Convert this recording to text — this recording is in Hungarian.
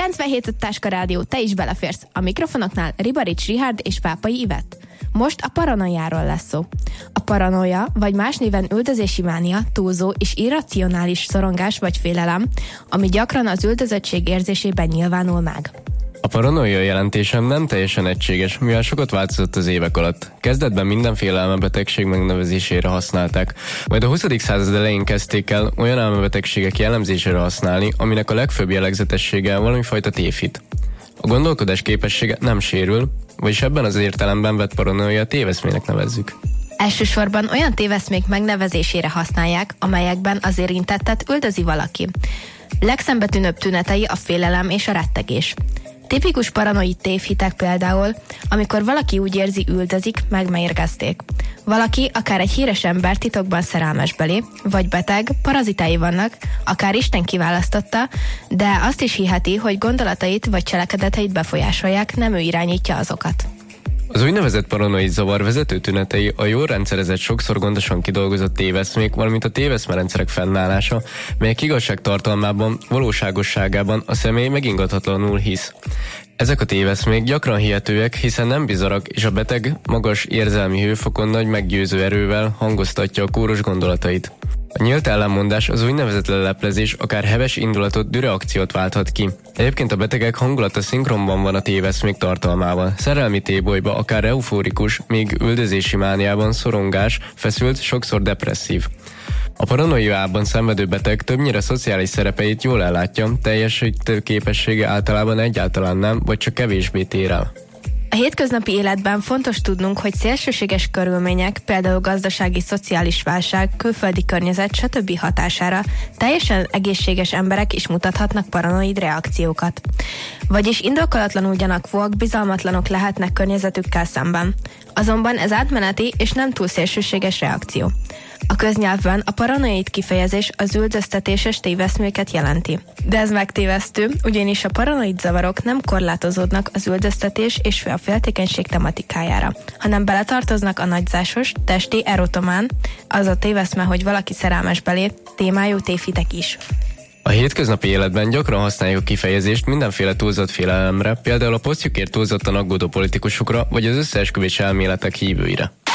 97 Táska Rádió, te is beleférsz. A mikrofonoknál Ribarics Richárd és Pápai Ivett. Most a paranoiáról lesz szó. A paranoia, vagy más néven üldözési mánia, túlzó és irracionális szorongás vagy félelem, ami gyakran az üldözöttség érzésében nyilvánul meg. A paranoia jelentésem nem teljesen egységes, mivel sokat változott az évek alatt. Kezdetben mindenféle elmebetegség megnevezésére használták, majd a 20. század elején kezdték el olyan elmebetegségek jellemzésére használni, aminek a legfőbb jellegzetessége valamifajta tévhit. A gondolkodás képessége nem sérül, vagyis ebben az értelemben vett paranoia téveszmének nevezzük. Elsősorban olyan téveszmék megnevezésére használják, amelyekben az érintettet üldözi valaki. Legszembetűnőbb tünetei a félelem és a rettegés. Tipikus paranoid tévhitek például, amikor valaki úgy érzi, üldözik, megmérgezték. Valaki, akár egy híres ember titokban szerelmes belé, vagy beteg, parazitái vannak, akár Isten kiválasztotta, de azt is hiheti, hogy gondolatait vagy cselekedeteit befolyásolják, nem ő irányítja azokat. Az úgynevezett paranoid zavar vezető tünetei a jól rendszerezett, sokszor gondosan kidolgozott téveszmék, valamint a téveszmerendszerek fennállása, melyek igazságtartalmában, valóságosságában a személy megingathatlanul hisz. Ezek a téveszmék gyakran hihetőek, hiszen nem bizarak, és a beteg magas érzelmi hőfokon nagy meggyőző erővel hangoztatja a kóros gondolatait. A nyílt ellenmondás, az úgynevezett leleplezés akár heves indulatot, düreakciót válthat ki. Egyébként a betegek hangulata szinkronban van a téveszmék tartalmával. Szerelmi tébolyba akár eufórikus, míg üldözési mániában szorongás, feszült, sokszor depresszív. A paranoiában szenvedő beteg többnyire szociális szerepeit jól ellátja, teljesítő képessége általában egyáltalán nem, vagy csak kevésbé tér el. A hétköznapi életben fontos tudnunk, hogy szélsőséges körülmények, például gazdasági, szociális válság, külföldi környezet, stb. Hatására teljesen egészséges emberek is mutathatnak paranoid reakciókat. Vagyis indokolatlanul gyanakvóak, bizalmatlanok lehetnek környezetükkel szemben. Azonban ez átmeneti és nem túl szélsőséges reakció. A köznyelvben a paranoid kifejezés az üldöztetéses téveszméket jelenti. De ez megtévesztő, ugyanis a paranoid zavarok nem korlátozódnak az üldöztetés és a féltékenység tematikájára, hanem beletartoznak a nagyzásos, testi, erotomán, az a téveszme, hogy valaki szerelmes belé, témájú tévhitek is. A hétköznapi életben gyakran használjuk a kifejezést mindenféle túlzott félelemre, például a posztjukért túlzottan aggódó politikusokra, vagy az összeesküvés elméletek hívőire.